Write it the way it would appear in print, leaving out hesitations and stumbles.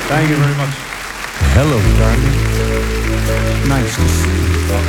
Thank you very much. Hello, darling. Nice to see you.